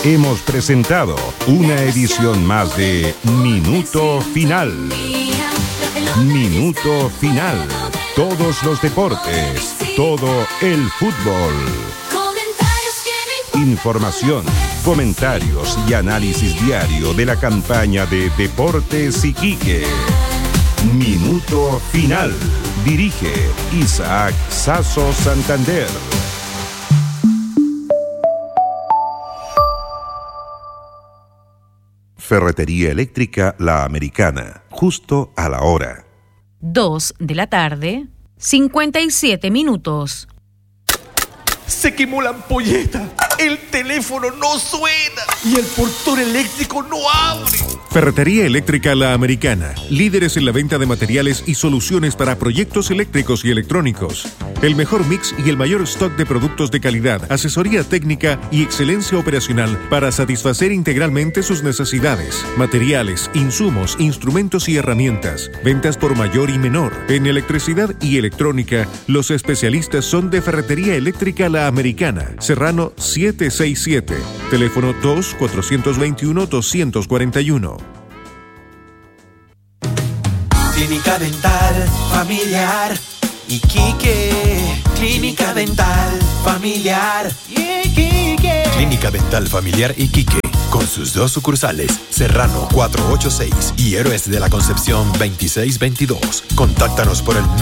Hemos presentado una edición más de Minuto Final. Minuto Final. Todos los deportes, todo el fútbol. Información, comentarios y análisis diario de la campaña de Deportes Iquique. Minuto Final. Dirige Isaac Sasso Santander. Ferretería Eléctrica La Americana, justo a la hora. 2 de la tarde, 57 minutos. Se quemó la ampolleta, el teléfono no suena y el portón eléctrico no abre. Ferretería Eléctrica La Americana, líderes en la venta de materiales y soluciones para proyectos eléctricos y electrónicos. El mejor mix y el mayor stock de productos de calidad, asesoría técnica y excelencia operacional para satisfacer integralmente sus necesidades. Materiales, insumos, instrumentos y herramientas. Ventas por mayor y menor. En electricidad y electrónica, los especialistas son de Ferretería Eléctrica La Americana, Serrano 767, teléfono 2-421-241. Clínica Dental Familiar Iquique. Clínica Dental Familiar Iquique. Clínica Dental Familiar Iquique, con sus 2 sucursales, Serrano 486 y Héroes de la Concepción 2622. Contáctanos por el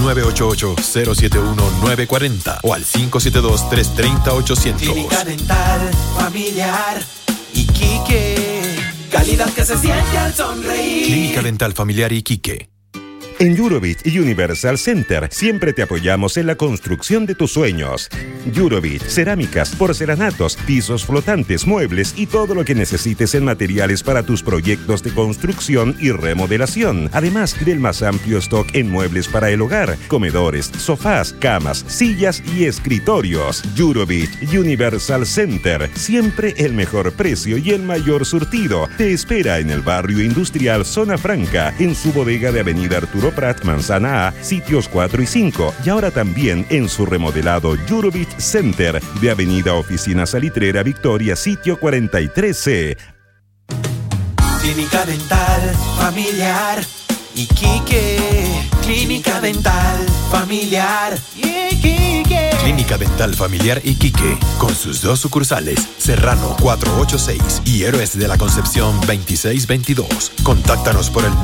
988-071-940 o al 572-330-800. Clínica Dental Familiar Iquique. Calidad que se siente al sonreír. Clínica Dental Familiar Iquique. En Eurobit Universal Center siempre te apoyamos en la construcción de tus sueños. Eurobit, cerámicas, porcelanatos, pisos flotantes, muebles y todo lo que necesites en materiales para tus proyectos de construcción y remodelación. Además del más amplio stock en muebles para el hogar, comedores, sofás, camas, sillas y escritorios. Eurobit Universal Center, siempre el mejor precio y el mayor surtido. Te espera en el barrio industrial Zona Franca, en su bodega de Avenida Arturo Prat, Manzana A, sitios 4 y 5, y ahora también en su remodelado Eurobit Center de Avenida Oficina Salitrera Victoria, sitio 43C. Clínica Dental Familiar Iquique. Clínica Dental Familiar Iquique. Clínica Dental Familiar Iquique, con sus 2 sucursales, Serrano 486 y Héroes de la Concepción 2622. Contáctanos por el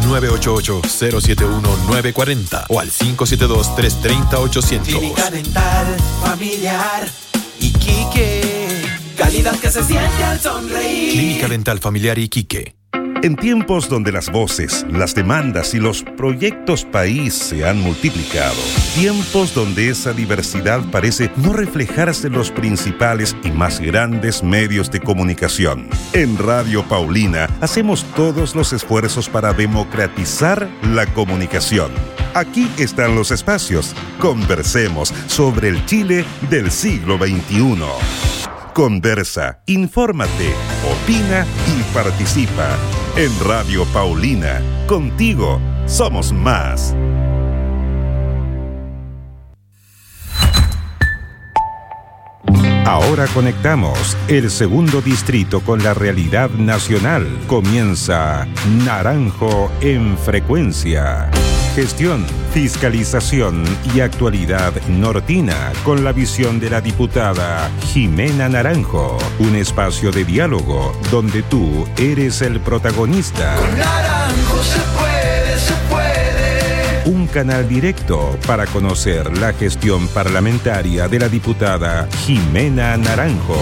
988-071-940 o al 572-330-800. Clínica Dental Familiar Iquique. Calidad que se siente al sonreír. Clínica Dental Familiar Iquique. En tiempos donde las voces, las demandas y los proyectos país se han multiplicado, tiempos donde esa diversidad parece no reflejarse en los principales y más grandes medios de comunicación. En Radio Paulina hacemos todos los esfuerzos para democratizar la comunicación. Aquí están los espacios. Conversemos sobre el Chile del siglo XXI. Conversa, infórmate, opina y participa. En Radio Paulina, contigo somos más. Ahora conectamos el segundo distrito con la realidad nacional. Comienza Naranjo en Frecuencia. Gestión, fiscalización y actualidad nortina con la visión de la diputada Jimena Naranjo. Un espacio de diálogo donde tú eres el protagonista. Con Naranjo se puede, se puede. Un canal directo para conocer la gestión parlamentaria de la diputada Jimena Naranjo.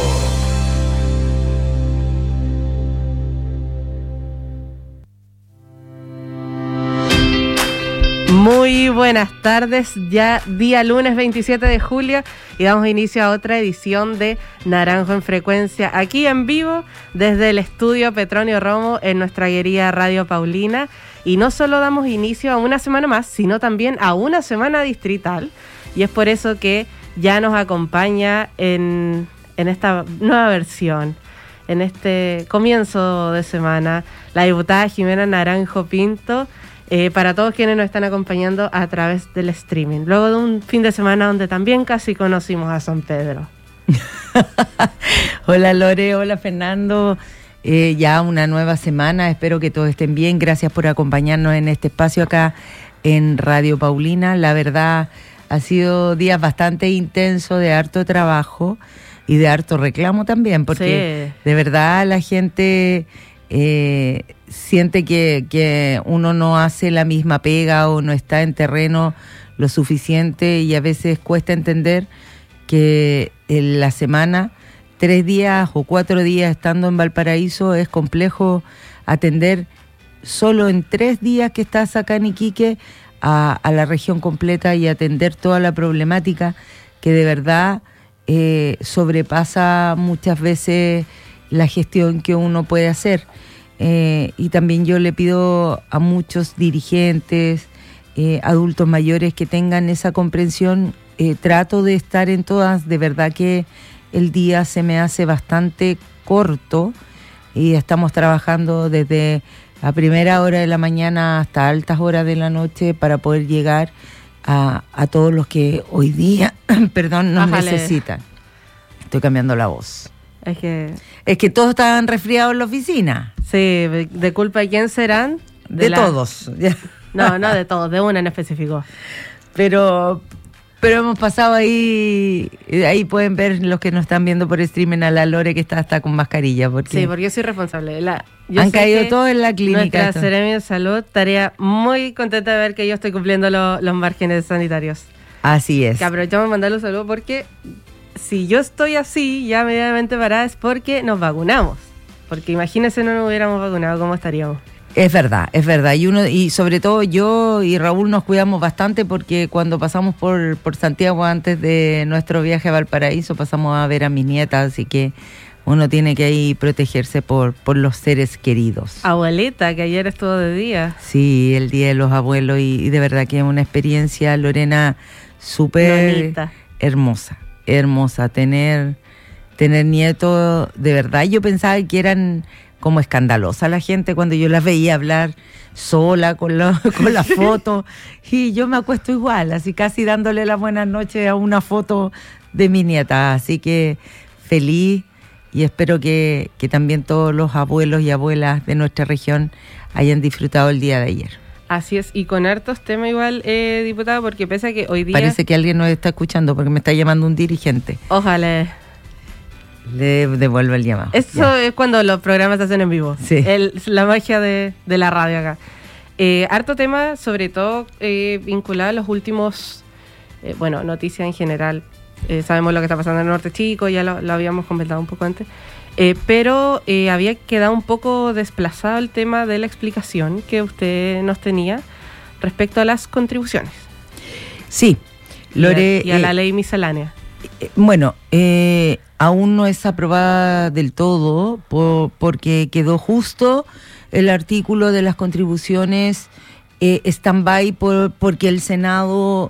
Muy buenas tardes, ya día lunes 27 de julio y damos inicio a otra edición de Naranjo en Frecuencia, aquí en vivo desde el estudio Petronio Romo en nuestra querida Radio Paulina. Y no solo damos inicio a una semana más, sino también a una semana distrital, y es por eso que ya nos acompaña en esta nueva versión, en este comienzo de semana, la diputada Jimena Naranjo Pinto, para todos quienes nos están acompañando a través del streaming, luego de un fin de semana donde también casi conocimos a San Pedro. Hola Lore, hola Fernando. Ya una nueva semana, espero que todos estén bien. Gracias por acompañarnos en este espacio acá en Radio Paulina. La verdad, ha sido días bastante intensos, de harto trabajo y de harto reclamo también, porque de verdad la gente siente que uno no hace la misma pega o no está en terreno lo suficiente, y a veces cuesta entender que en la semana 3 días o 4 días estando en Valparaíso es complejo atender solo en 3 días que estás acá en Iquique a la región completa y atender toda la problemática que de verdad sobrepasa muchas veces la gestión que uno puede hacer. Y también yo le pido a muchos dirigentes, adultos mayores, que tengan esa comprensión. Trato de estar en todas, de verdad que el día se me hace bastante corto y estamos trabajando desde a primera hora de la mañana hasta altas horas de la noche para poder llegar a todos los que hoy día nos necesitan. Estoy cambiando la voz. Es que todos estaban resfriados en la oficina. Sí, ¿de culpa de quién serán? De todos. No de todos, de una en específico. Pero hemos pasado ahí pueden ver los que nos están viendo por streaming a la Lore, que está hasta con mascarilla. Sí, porque yo soy responsable. Han caído todos en la clínica. Nuestra Seremi de Salud estaría muy contenta de ver que yo estoy cumpliendo los márgenes sanitarios. Así es. Que aprovechamos de mandarle un saludo, porque si yo estoy así, ya medianamente parada, es porque nos vacunamos. Porque imagínense, no nos hubiéramos vacunado, ¿cómo estaríamos? Es verdad. Y sobre todo yo y Raúl nos cuidamos bastante, porque cuando pasamos por Santiago antes de nuestro viaje a Valparaíso pasamos a ver a mis nietas, así que uno tiene que ahí protegerse por los seres queridos. Abuelita, que ayer estuvo de día. Sí, el Día de los Abuelos, y de verdad que es una experiencia, Lorena, súper hermosa. Tener nietos, de verdad. Yo pensaba que eran como escandalosa la gente cuando yo las veía hablar sola con la foto, y yo me acuesto igual, así casi dándole las buenas noches a una foto de mi nieta. Así que feliz, y espero que también todos los abuelos y abuelas de nuestra región hayan disfrutado el día de ayer. Así es, y con hartos temas igual, diputada, porque pese a que hoy día... Parece que alguien nos está escuchando, porque me está llamando un dirigente. Ojalá le devuelvo el llamado. Eso ya. Es cuando los programas se hacen en vivo. Sí. La magia de la radio acá. Harto tema, sobre todo vinculado a los últimos, noticias en general. Sabemos lo que está pasando en el Norte Chico, ya lo habíamos comentado un poco antes. Pero había quedado un poco desplazado el tema de la explicación que usted nos tenía respecto a las contribuciones. Sí, Lore. Y a la ley miscelánea. Aún no es aprobada del todo, porque quedó justo el artículo de las contribuciones stand-by porque el Senado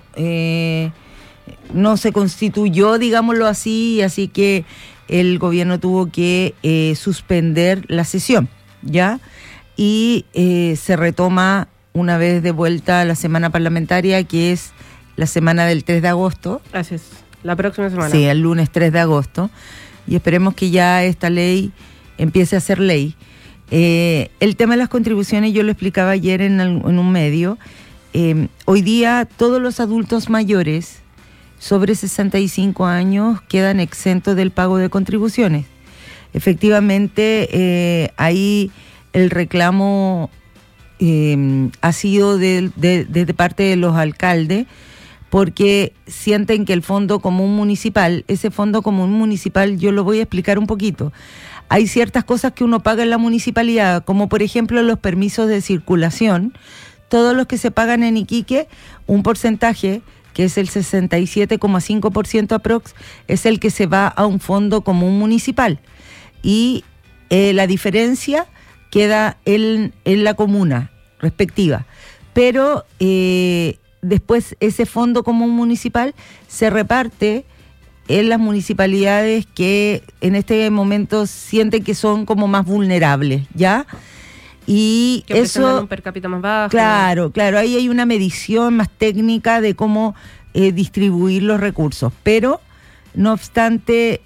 no se constituyó, digámoslo así que el gobierno tuvo que suspender la sesión, ¿ya? Y se retoma una vez de vuelta a la semana parlamentaria, que es la semana del 3 de agosto. Así es. La próxima semana. Sí, el lunes 3 de agosto. Y esperemos que ya esta ley empiece a ser ley. El tema de las contribuciones yo lo explicaba ayer en un medio. Hoy día todos los adultos mayores sobre 65 años quedan exentos del pago de contribuciones. Efectivamente, ahí el reclamo ha sido de parte de los alcaldes, porque sienten que el Fondo Común Municipal, ese Fondo Común Municipal, yo lo voy a explicar un poquito. Hay ciertas cosas que uno paga en la municipalidad, como por ejemplo los permisos de circulación. Todos los que se pagan en Iquique, un porcentaje, que es el 67,5% aprox, es el que se va a un Fondo Común Municipal. Y la diferencia queda en la comuna respectiva. Pero después ese Fondo Común Municipal se reparte en las municipalidades que en este momento sienten que son como más vulnerables, ¿ya? Y que eso un per cápita más bajo. Claro, ahí hay una medición más técnica de cómo distribuir los recursos, pero No obstante,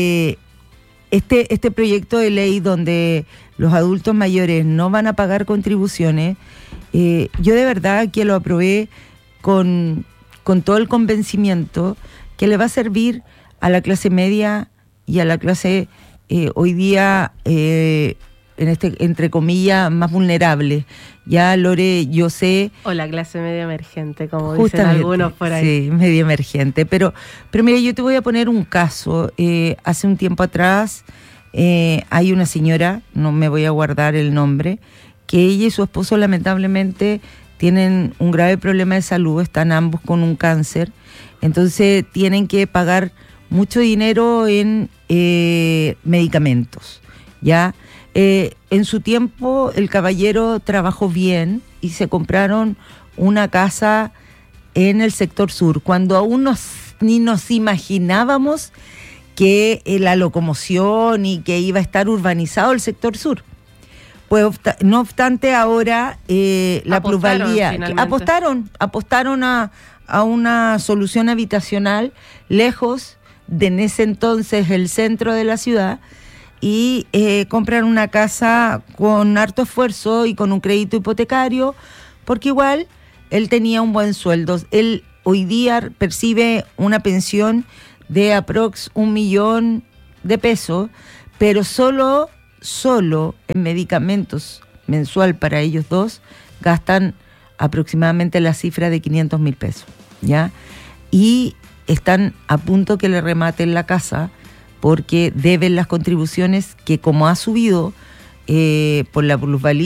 este proyecto de ley donde los adultos mayores no van a pagar contribuciones, yo de verdad que lo aprobé con todo el convencimiento que le va a servir a la clase media y a la clase hoy día, entre comillas, más vulnerable. Ya, Lore, yo sé... O la clase media emergente, como dicen algunos por ahí. Sí, media emergente. Pero mira, yo te voy a poner un caso. Hace un tiempo atrás hay una señora, no me voy a guardar el nombre, que ella y su esposo lamentablemente tienen un grave problema de salud, están ambos con un cáncer, entonces tienen que pagar mucho dinero en medicamentos, ¿ya? En su tiempo el caballero trabajó bien y se compraron una casa en el sector sur, cuando aún ni nos imaginábamos que la locomoción y que iba a estar urbanizado el sector sur. Pues no obstante, ahora la plusvalía... Apostaron a una solución habitacional lejos de en ese entonces el centro de la ciudad, y compraron una casa con harto esfuerzo y con un crédito hipotecario, porque igual él tenía un buen sueldo. Él hoy día percibe una pensión de aprox 1 millón de pesos, pero solo en medicamentos mensual para ellos dos gastan aproximadamente la cifra de 500.000 pesos, ¿ya? Y están a punto que le rematen la casa porque deben las contribuciones que, como ha subido por la plusvalía